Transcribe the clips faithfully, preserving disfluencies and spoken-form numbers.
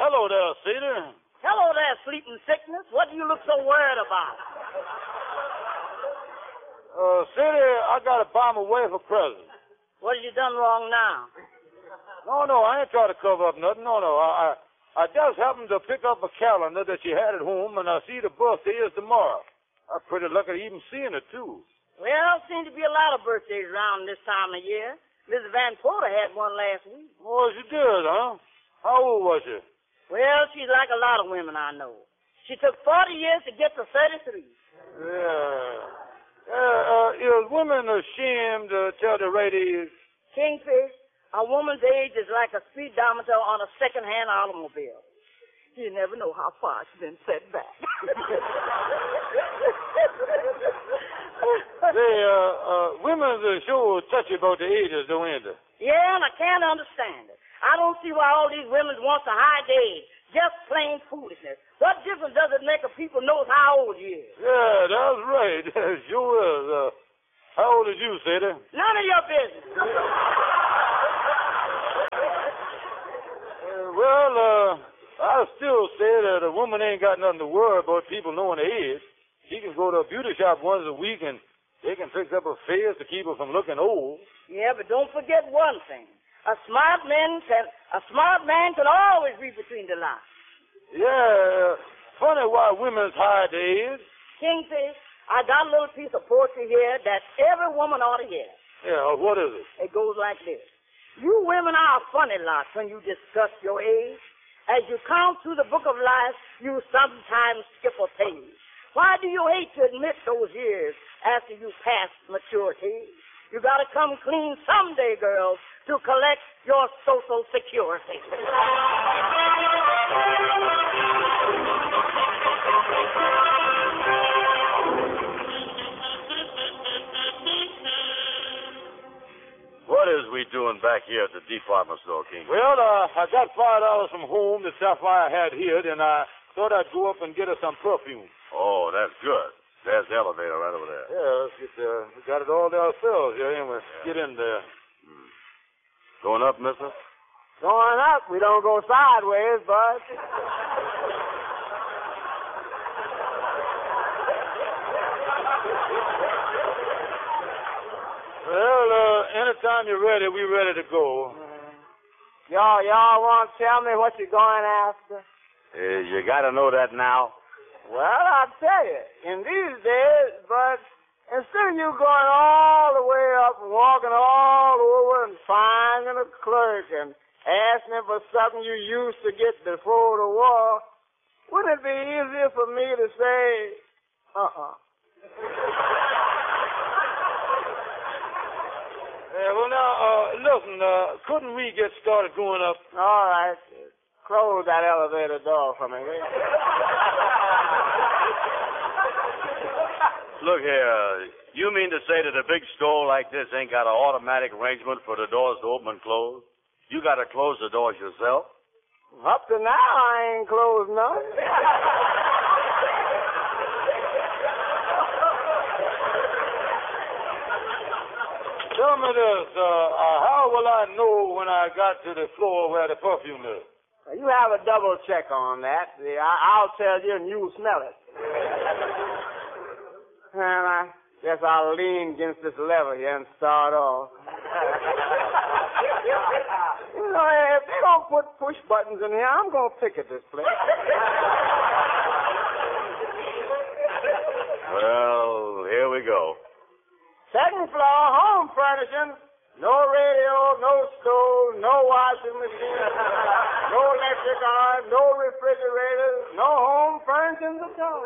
hello there, Cedar. Hello there, sleeping sickness. What do you look so worried about? Uh, Cedar, I got to buy my wife a present. What have you done wrong now? No, no, I ain't trying to cover up nothing. No, no, I, I, I just happened to pick up a calendar that she had at home, and I see the birthday is tomorrow. I'm pretty lucky to even seeing it, too. Well, seems to be a lot of birthdays around this time of year. Missus Van Porter had one last week. Oh, she did, huh? How old was she? Well, she's like a lot of women I know. She took forty years to get to thirty-three. Yeah. Uh, uh, is women ashamed to tell the right age? Kingfish, a woman's age is like a speedometer on a second-hand automobile. You never know how far she's been set back. Say, uh, uh, women's uh, sure touchy about the ages, don't they? Yeah, and I can't understand it. I don't see why all these women want to hide their age. Just plain foolishness. What difference does it make if people knows how old you is? Yeah, that's right. That sure is. Uh, how old is you, Sadie? None of your business. uh, well, uh, I still say that a woman ain't got nothing to worry about people knowing her age. She can go to a beauty shop once a week and they can fix up her face to keep her from looking old. Yeah, but don't forget one thing. A smart man can a smart man can always read between the lines. Yeah, funny why women's hide their age. Kingfish, I got a little piece of poetry here that every woman ought to hear. Yeah, what is it? It goes like this. You women are a funny lot when you discuss your age. As you count through the book of life, you sometimes skip a page. Why do you hate to admit those years after you pass maturity? You got to come clean someday, girls, to collect your Social Security. What is we doing back here at the department store, King? Well, uh, I got five dollars from home, the sapphire had here, and I thought I'd go up and get her some perfume. Oh, that's good. There's the elevator right over there. Yeah, let's get, uh, we got it all there ourselves, yeah, anyway. Yeah. Get in there. Hmm. Going up, mister? Going up. We don't go sideways, bud. Well, uh, anytime you're ready, we're ready to go. Mm. Y'all, y'all want to tell me what you're going after? Uh, you got to know that now. Well, I'll tell you, in these days, but instead of you going all the way up and walking all over and finding a clerk and asking for something you used to get before the war, wouldn't it be easier for me to say, uh-uh? Yeah, well, now, uh, listen, uh, couldn't we get started going up? All right. Close that elevator door for me, will you? Look here, you mean to say that a big store like this ain't got an automatic arrangement for the doors to open and close? You got to close the doors yourself? Up to now, I ain't closed none. Tell me this, uh, uh, how will I know when I got to the floor where the perfume is? You have a double check on that. I, I'll tell you and you'll smell it. And I guess I'll lean against this lever here and start off. You know, if they don't put push buttons in here, I'm going to picket this place. Well, here we go. Second floor, home furnishings. No radio, no stove, no washing machine, no electric iron, no refrigerators, no home furnishings at all.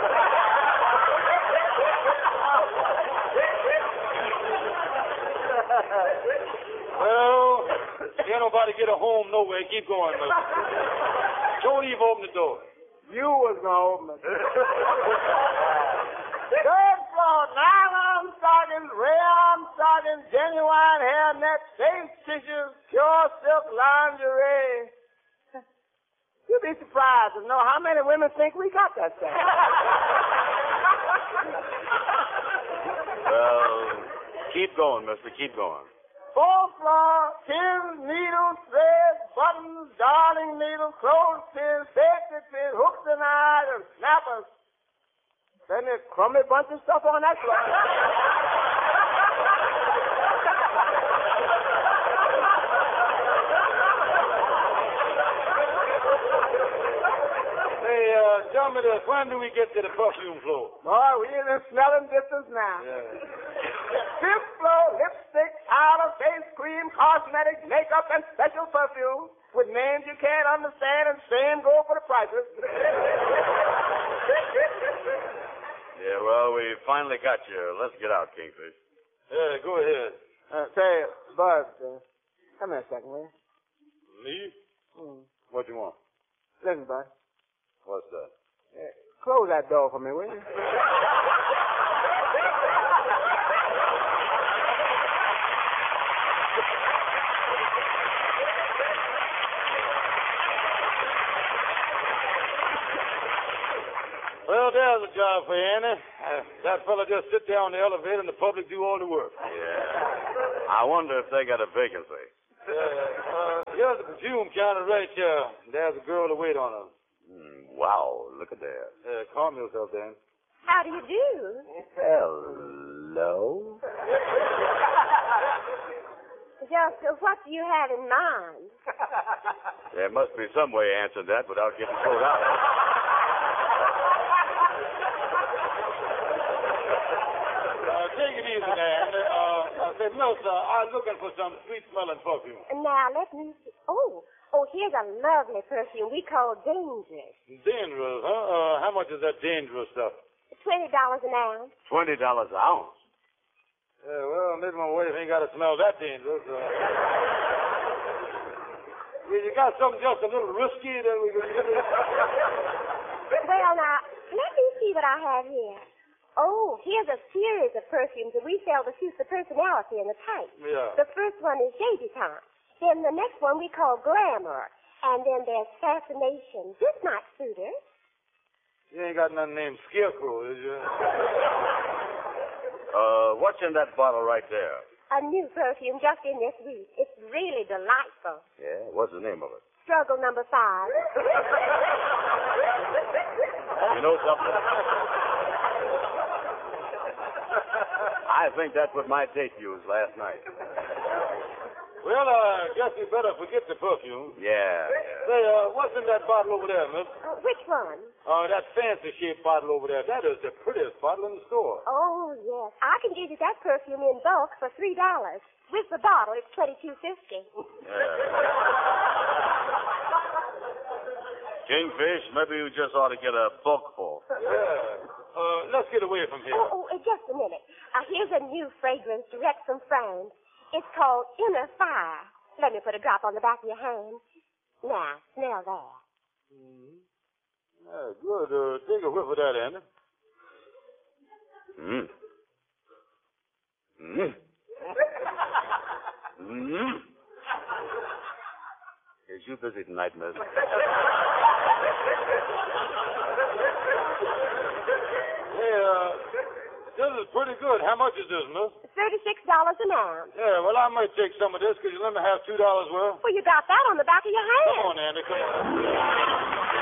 Well, can't nobody get a home nowhere. Keep going, mister. Don't even open the door. You was going to open it. Third floor, nylon stockings, rayon stockings, genuine hairnet, safe tissues, pure silk lingerie. You'd be surprised to know how many women think we got that thing. Well, keep going, mister. Keep going. Fourth floor, pins, needles, threads, buttons, darning needles, clothespins, safety pins, hooks and eyes, and snappers. Then there's crummy bunch of stuff on that floor. Hey, uh, tell me this. When do we get to the perfume floor? Boy, we in the smelling distance now. Yeah. Fifth floor, lipstick, powder, face cream, cosmetics, makeup, and special perfume with names you can't understand and same go for the prices. Yeah, well, we finally got you. Let's get out, Kingfish. Yeah, go ahead. Uh, say, Bud, uh, come here a second, will you? Me? Mm. What you want? Listen, Bud. What's that? Uh, close that door for me, will you? Well, there's a job for you, Annie. Uh, that fella just sit there on the elevator and the public do all the work. Yeah. I wonder if they got a vacancy. Uh, uh, here's the perfume counter right here. There's a girl to wait on her. Mm, wow, look at that. Uh, calm yourself, Dan. How do you do? Hello? Just uh, what do you have in mind? There must be some way of answering that without getting thrown out. Uh, take it easy, Dan. Uh, I said, no, sir, I'm looking for some sweet-smelling perfume. Now, let me see. Oh, oh, here's a lovely perfume we call Dangerous. Dangerous, huh? Uh, how much is that dangerous stuff? twenty dollars an ounce. Twenty dollars an ounce. Yeah, well, maybe my wife ain't got to smell that dangerous. Uh, yeah, you got something just a little risky that we can get it? Well, now, let me see what I have here. Oh, here's a series of perfumes that we sell to suit the personality and the type. Yeah. The first one is Debutante. Then the next one we call Glamour. And then there's Fascination. This might suit her. You ain't got nothing named Scarecrow, is you? Uh, what's in that bottle right there? A new perfume just in this week. It's really delightful. Yeah, what's the name of it? Struggle number five. You know something? I think that's what my date used last night. Well, I uh, guess we better forget the perfume. Yeah. Say, uh, what's in that bottle over there, miss? Uh, which one? Uh, that fancy-shaped bottle over there. That is the prettiest bottle in the store. Oh, yes. I can give you that perfume in bulk for three dollars. With the bottle, it's twenty-two fifty. Yeah. Kingfish, maybe you just ought to get a book full. Yeah. Uh, let's get away from here. Oh, oh, uh, just a minute. Uh, here's a new fragrance direct from France. It's called Inner Fire. Let me put a drop on the back of your hand. Now, smell that. Mm-hmm. Yeah, good. Uh, take a whiff of that, Andy. Mm. Mm. Mm. Is you busy tonight, miss? Hey, uh, this is pretty good. How much is this, miss? Thirty-six dollars an ounce. Yeah, well, I might take some of this. Could you let me have two dollars worth? Well, you got that on the back of your hand. Come on, Andy. Come on.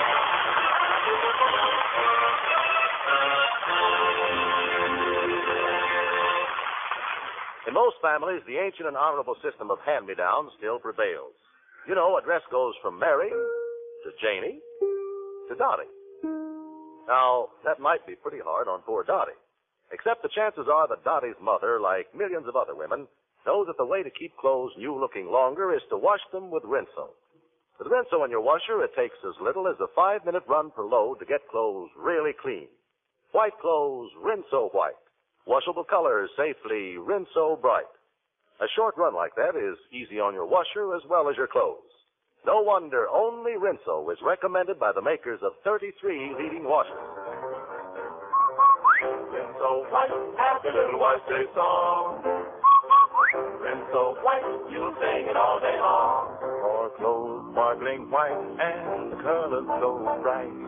In most families, the ancient and honorable system of hand-me-downs still prevails. You know, a dress goes from Mary to Janie to Dottie. Now, that might be pretty hard on poor Dottie. Except the chances are that Dottie's mother, like millions of other women, knows that the way to keep clothes new-looking longer is to wash them with Rinso. With Rinso in your washer, it takes as little as a five-minute run per load to get clothes really clean. White clothes, Rinso white. Washable colors, safely, Rinso bright. A short run like that is easy on your washer as well as your clothes. No wonder only Rinso is recommended by the makers of thirty-three leading washers. Rinso white, happy little white say song. Rinso white, you'll sing it all day long. For clothes sparkling white and the colors so bright.